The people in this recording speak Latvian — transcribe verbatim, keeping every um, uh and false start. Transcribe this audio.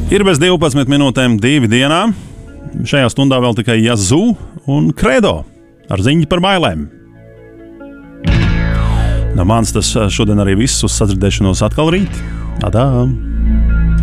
Ir bez divpadsmit minūtēm divi dienā. Šajā stundā vēl tikai Yazoo un Credo ar ziņu par bailēm. No manis tas šodien arī viss, uz sadzirdēšanos atkal rīt. Adā!